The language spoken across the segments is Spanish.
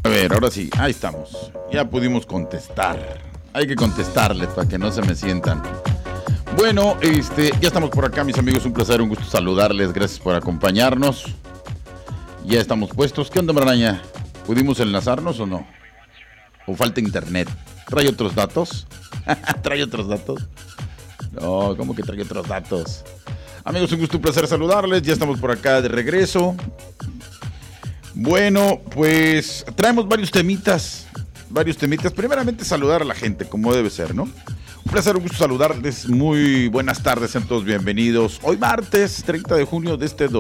ver, ahora sí, ahí estamos. Ya pudimos contestar. Hay que contestarles para que no se me sientan. Bueno, ya estamos por acá, mis amigos. Un placer, un gusto saludarles. Gracias por acompañarnos. Ya estamos puestos. ¿Qué onda, Maraña? ¿Pudimos enlazarnos o no? ¿O falta internet? ¿Trae otros datos? ¿Trae otros datos? No, ¿cómo que trae otros datos? Amigos, un gusto, un placer saludarles. Ya estamos por acá de regreso. Bueno, pues traemos varios temitas. Primeramente saludar a la gente, como debe ser, ¿no? Un placer, un gusto saludarles. Muy buenas tardes, sean todos bienvenidos. Hoy martes, 30 de junio de este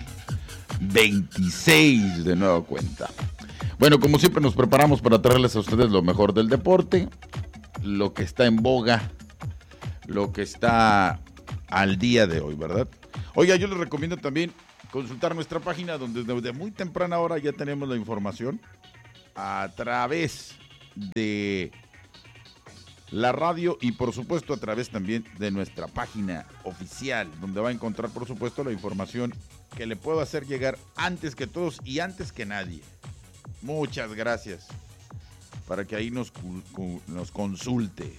2026, de nueva cuenta. Bueno, como siempre nos preparamos para traerles a ustedes lo mejor del deporte, lo que está en boga, lo que está al día de hoy, ¿verdad? Oiga, yo les recomiendo también consultar nuestra página, donde desde muy temprana hora ya tenemos la información a través de la radio y por supuesto a través también de nuestra página oficial, donde va a encontrar por supuesto la información que le puedo hacer llegar antes que todos y antes que nadie. Muchas gracias, para que ahí nos consulte.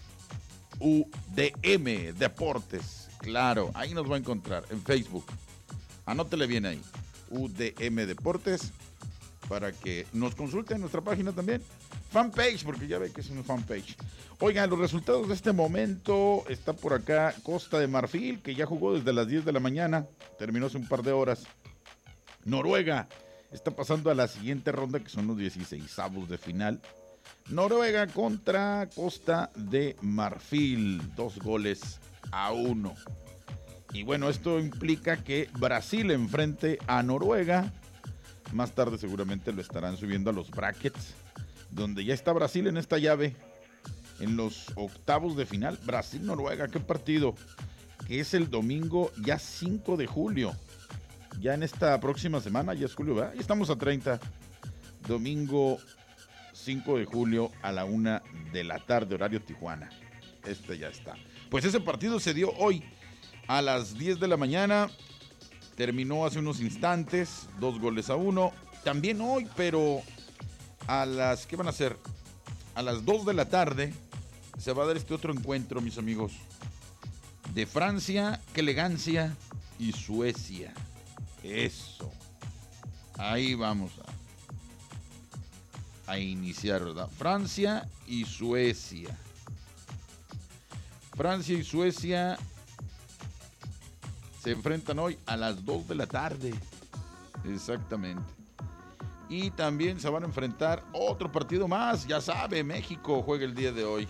UDM Deportes, claro, ahí nos va a encontrar en Facebook. Anótele bien ahí, UDM Deportes, para que nos consulte en nuestra página también. Fanpage, porque ya ve que es una fanpage. Oigan, los resultados de este momento, está por acá Costa de Marfil, que ya jugó desde las 10 de la mañana, terminó hace un par de horas. Noruega está pasando a la siguiente ronda, que son los 16avos de final. Noruega contra Costa de Marfil, 2-1. Y bueno, esto implica que Brasil enfrente a Noruega. Más tarde seguramente lo estarán subiendo a los brackets, donde ya está Brasil en esta llave, en los octavos de final. Brasil-Noruega, qué partido, que es el domingo ya 5 de julio. Ya en esta próxima semana, ya es julio, ¿verdad? Ya estamos a 30. Domingo 5 de julio a la 1 de la tarde, horario Tijuana. Ya está. Pues ese partido se dio hoy a las 10 de la mañana. Terminó hace unos instantes, 2-1. También hoy, pero a las, ¿qué van a hacer? A las 2 de la tarde se va a dar este otro encuentro, mis amigos, de Francia, qué elegancia, y Suecia. Eso. Ahí vamos a iniciar, ¿verdad? Francia y Suecia. Francia y Suecia se enfrentan hoy a las 2 de la tarde. Exactamente. Y también se van a enfrentar otro partido más. Ya sabe, México juega el día de hoy.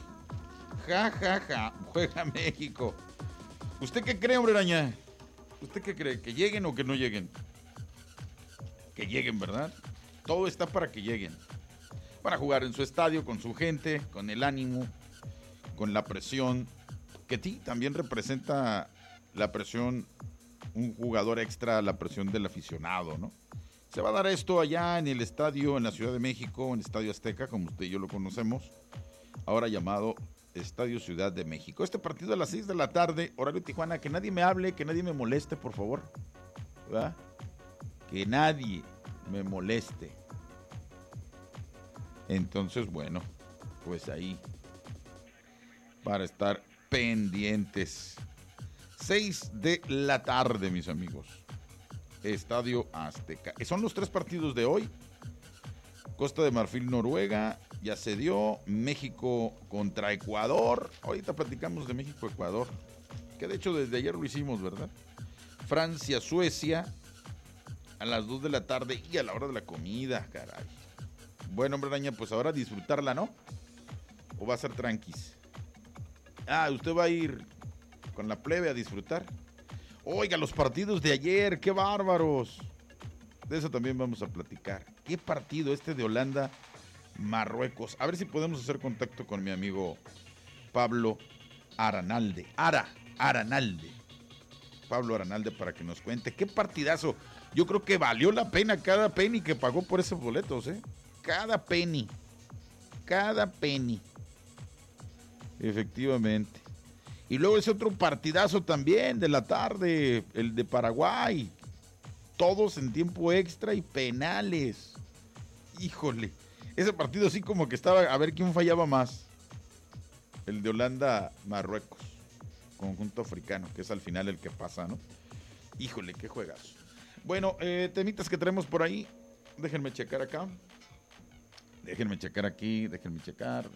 Juega México. ¿Usted qué cree, hombre araña? ¿Usted qué cree? ¿Que lleguen o que no lleguen? Que lleguen, ¿verdad? Todo está para que lleguen. Van a jugar en su estadio, con su gente, con el ánimo, con la presión. Que también representa la presión, un jugador extra, la presión del aficionado, ¿no? Se va a dar esto allá en el estadio, en la Ciudad de México, en el Estadio Azteca, como usted y yo lo conocemos, ahora llamado Estadio Ciudad de México. Este partido a las 6 de la tarde, horario Tijuana. Que nadie me hable, que nadie me moleste, por favor, ¿verdad? Que nadie me moleste. Entonces, bueno, pues ahí, para estar pendientes. 6 de la tarde, mis amigos. Estadio Azteca. Son los 3 partidos de hoy. Costa de Marfil, Noruega, ya se dio. México contra Ecuador. Ahorita platicamos de México-Ecuador, que de hecho desde ayer lo hicimos, ¿verdad? Francia, Suecia, a las 2 de la tarde y a la hora de la comida, caray. Bueno, hombre araña, pues ahora disfrutarla, ¿no? ¿O va a ser tranquis? Usted va a ir con la plebe a disfrutar. Oiga, los partidos de ayer, qué bárbaros. De eso también vamos a platicar. Qué partido este de Holanda, Marruecos. A ver si podemos hacer contacto con mi amigo Pablo Aranalde. Aranalde. Pablo Aranalde, para que nos cuente qué partidazo. Yo creo que valió la pena cada penny que pagó por esos boletos, ¿eh? Cada penny. Efectivamente. Y luego ese otro partidazo también de la tarde, el de Paraguay. Todos en tiempo extra y penales. Híjole. Ese partido sí como que estaba a ver quién fallaba más. El de Holanda-Marruecos, conjunto africano, que es al final el que pasa, ¿no? Híjole, qué juegazo. Bueno, temitas que tenemos por ahí. Déjenme checar acá. Déjenme checar aquí, déjenme checar.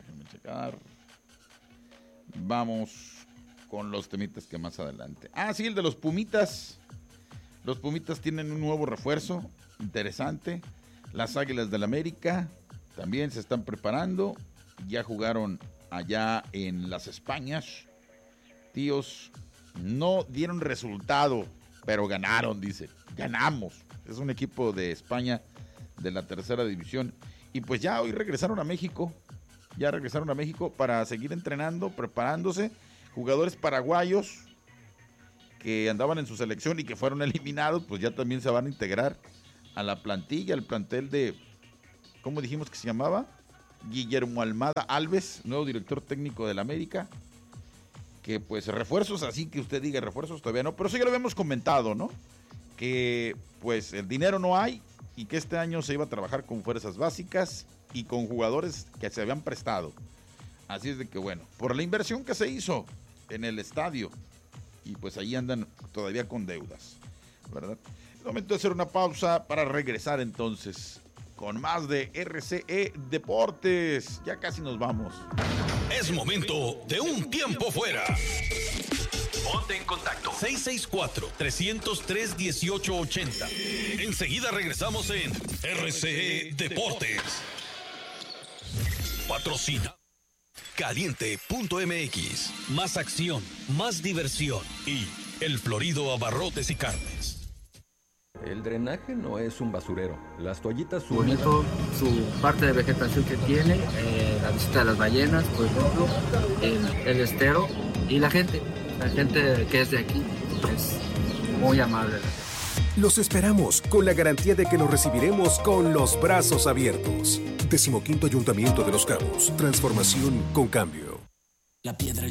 Vamos con los temitas que más adelante. Ah, sí, el de los Pumitas. Los Pumitas tienen un nuevo refuerzo, interesante. Las Águilas del América también se están preparando. Ya jugaron allá en las Españas. Tíos, no dieron resultado, pero ganaron, dice. Ganamos. Es un equipo de España de la tercera división. Y pues ya hoy regresaron a México. Ya regresaron a México para seguir entrenando, preparándose. Jugadores paraguayos que andaban en su selección y que fueron eliminados, pues ya también se van a integrar a la plantilla, al plantel de, ¿cómo dijimos que se llamaba? Guillermo Almada Alves, nuevo director técnico del América. Que pues refuerzos, así que usted diga refuerzos todavía no, pero eso ya lo habíamos comentado, ¿no? Que pues el dinero no hay y que este año se iba a trabajar con fuerzas básicas y con jugadores que se habían prestado. Así es de que bueno, por la inversión que se hizo en el estadio y pues ahí andan todavía con deudas, ¿verdad? Es momento de hacer una pausa para regresar entonces con más de RCE Deportes. Ya casi nos vamos. Es momento de un tiempo fuera. Ponte en contacto. 664-303-1880. Enseguida regresamos en RCE Deportes. Patrocina Caliente.mx. Más acción, más diversión. Y El Florido Abarrotes y Carnes. El drenaje no es un basurero. Las toallitas bonito, su parte de vegetación que tiene, la visita de las ballenas, por ejemplo, el estero y la gente que es de aquí es muy amable. Los esperamos con la garantía de que los recibiremos con los brazos abiertos. 15º Ayuntamiento de Los Cabos. Transformación con cambio. La piedra